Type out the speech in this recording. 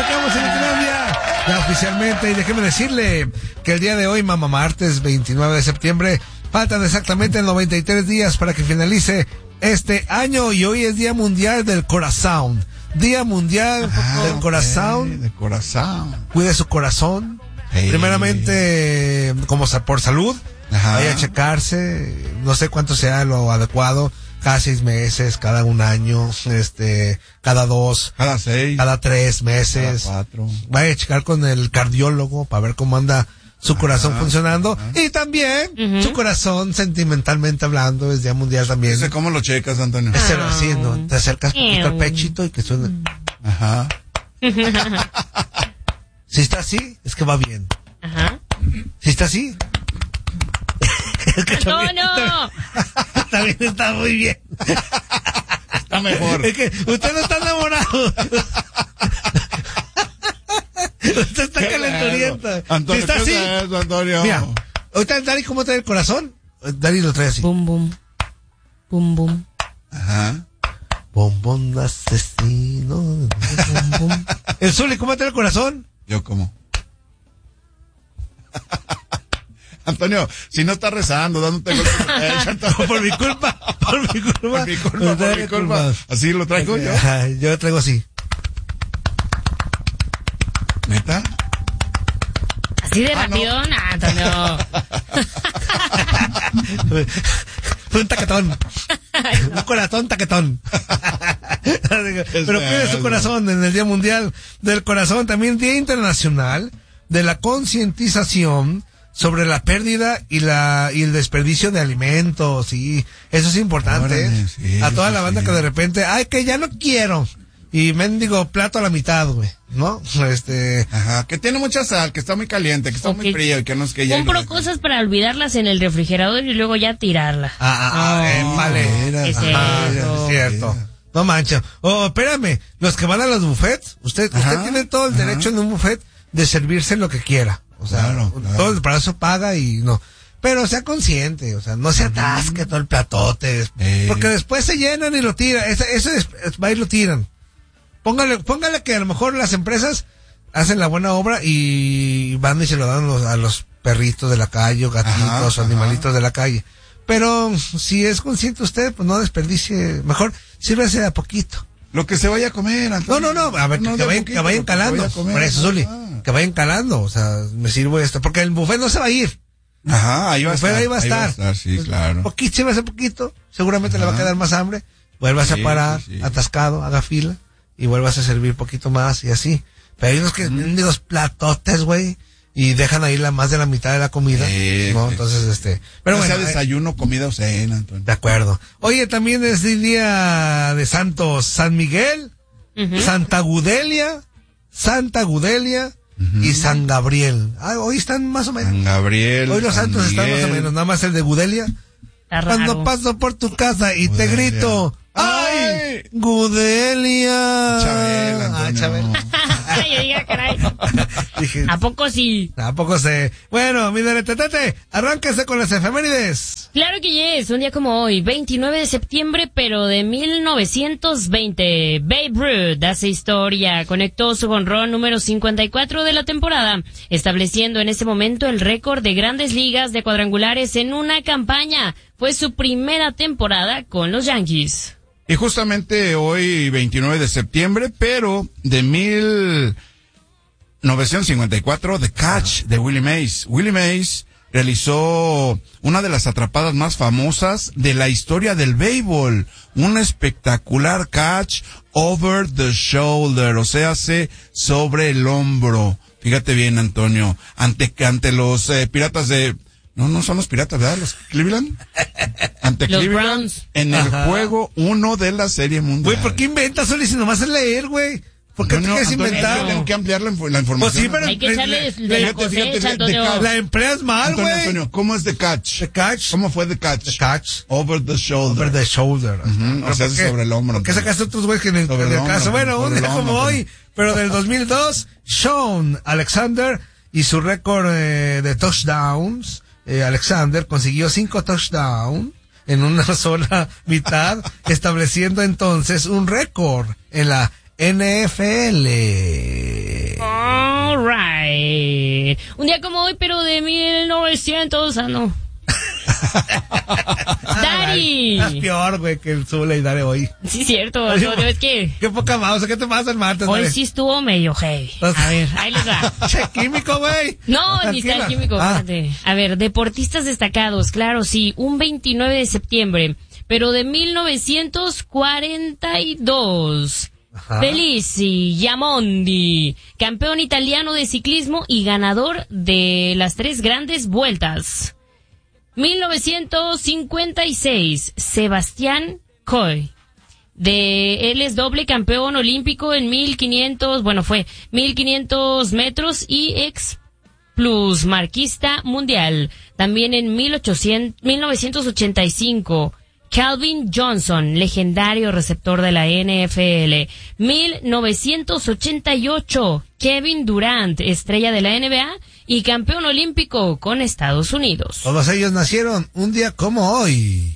arrancamos en Colombia ya oficialmente, y déjeme decirle que el día de hoy, mamá, martes 29 de septiembre, faltan exactamente 93 días para que finalice este año, y hoy es Día Mundial del Corazón. Día Mundial del Corazón. Del corazón. Cuide su corazón. Primeramente, como por salud. Vaya a checarse. No sé cuánto sea lo adecuado. Cada 6 meses, cada 1 año, cada 2. Cada 6. Cada 3 meses. Cada 4. Vaya a checar con el cardiólogo para ver cómo anda su corazón funcionando. Y también su corazón, sentimentalmente hablando, es Día Mundial también. No sé cómo lo checas, Antonio. Así, ¿no? Te acercas poquito al pechito y que suene. Ajá. Si está así, es que va bien. Ajá. Si está así. ¡No! También está muy bien. Está mejor. Es que usted no está enamorado. Usted está calenturienta. Antonio, si está así. Eso, Antonio? Mira, ahorita Dari, ¿cómo trae el corazón? Dari lo trae así. Bum, bum. Bum, bum. Ajá. Bombón asesino. Bum, bum. El Zuli, ¿cómo trae el corazón? Yo como. Antonio, si no estás rezando, dándote golpes de pecho, Antonio. Por mi culpa. Por mi culpa. Así lo traigo yo. Yo lo traigo así. ¿Neta? Así de rápido, no, Antonio. Fue un taquetón. Un corazón taquetón. Pero cuide su corazón en el Día Mundial del Corazón. También Día Internacional de la Concientización sobre la pérdida y el desperdicio de alimentos. Y eso es importante. Órale, sí, a toda la banda sí. que de repente, ay, que ya no quiero. Y mendigo plato a la mitad, güey, ¿no? Ajá, que tiene mucha sal, que está muy caliente, que está muy frío y que no es que ya... Compro cosas para olvidarlas en el refrigerador y luego ya tirarla. Vale. Es cierto. No manches. Oh, espérame, los que van a los buffets, usted tiene todo el derecho en un buffet de servirse lo que quiera. O sea, claro. todo para eso paga y no. Pero sea consciente, o sea, no se atasque todo el platote, porque después se llenan y lo tiran. Eso va y lo tiran. Póngale que a lo mejor las empresas hacen la buena obra y van y se lo dan a los perritos de la calle, o gatitos, o animalitos de la calle. Pero si es consciente usted, pues no desperdicie, mejor sírvese de a poquito. Lo que se vaya a comer, Antonio. No, a ver, que vayan calando. Por eso, Zuli, que vayan calando, o sea, me sirvo esto, porque el buffet no se va a ir. Ajá, ahí va a estar. Ahí va a estar. Sí, claro. Sírvese poquito, seguramente le va a quedar más hambre, vuelvas a parar, atascado, haga fila, y vuelvas a servir poquito más y así. Pero hay unos que tienen los platotes, güey, y dejan ahí más de la mitad de la comida, ¿no? Entonces, pero bueno. Sea desayuno, comida o cena, Antonio. De acuerdo. Oye, también es el día de Santos San Miguel, Santa Gudelia, y San Gabriel. Hoy están más o menos. San Gabriel. Hoy los santos están más o menos, nada más el de Gudelia. Cuando paso por tu casa y te grito, ¡ay! ¡Gudelia! Chabela, Chabela. Ay, diga, caray. Dije, ¿A poco sí? ¿a poco sé? Bueno, mi deretetete, arránquese con las efemérides. Claro que yes, un día como hoy, 29 de septiembre, pero de 1920. Babe Ruth hace historia, conectó su jonrón número 54 de la temporada, estableciendo en ese momento el récord de Grandes Ligas de cuadrangulares en una campaña. Fue su primera temporada con los Yankees. Y justamente hoy, 29 de septiembre, pero de 1954, The Catch de Willie Mays. Willie Mays realizó una de las atrapadas más famosas de la historia del béisbol. Un espectacular catch over the shoulder, o sea, sobre el hombro. Fíjate bien, Antonio, ante los piratas de... No son los piratas, ¿verdad? Los Cleveland. Ante los Cleveland. Browns. En el juego 1 de la Serie Mundial. Güey, ¿por qué inventas, Soli, si nomás es leer, güey? ¿Por qué te quieres inventar? Tengo que ampliar la información. Pues sí, pero hay que echarle de la cosecha, Antonio. La empleas mal, güey. Antonio, ¿cómo es The Catch? The Catch. ¿Cómo fue The Catch? The Catch. Over the shoulder. Over the shoulder. O sea, sobre el hombro. ¿Por qué sacaste otros güeyes que en el caso? Bueno, un día como hoy, pero del 2002, Shaun Alexander y su récord de touchdowns. Alexander consiguió 5 touchdowns en una sola mitad, estableciendo entonces un récord en la NFL. All right. Un día como hoy, pero de 1900, no. Dari. Es peor, güey, que el Zule y Dari hoy. Sí, cierto. No, es que Qué poca mouse, ¿qué te pasa el martes? hoy Dari? sí estuvo medio heavy. A ver, ahí les va. Che, químico, güey. No, ni Tranquila. está el químico, fíjate. A ver, deportistas destacados, claro, sí, un 29 de septiembre, pero de 1942. Ajá. Felici Yamondi, campeón italiano de ciclismo y ganador de las 3 grandes vueltas. 1956, Sebastián Coe. Él es doble campeón olímpico en 1500, fue 1500 metros y ex plus marquista mundial. También en 1985, Calvin Johnson, legendario receptor de la NFL. 1988, Kevin Durant, estrella de la NBA y campeón olímpico con Estados Unidos. Todos ellos nacieron un día como hoy.